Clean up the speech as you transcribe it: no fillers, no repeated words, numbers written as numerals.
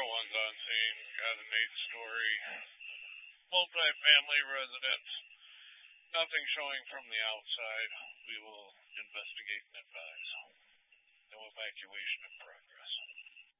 one's on scene. Got an 8-story multi-family residence. Nothing showing from the outside. We will investigate and advise. No evacuation in progress.